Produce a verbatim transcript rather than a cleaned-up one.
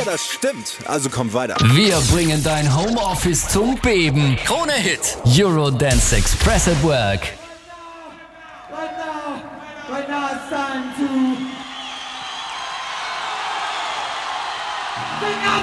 das stimmt. Also kommt weiter. Wir bringen dein Homeoffice zum Beben. Krone Hit. Eurodance Express at Work. Right now, right now it's time to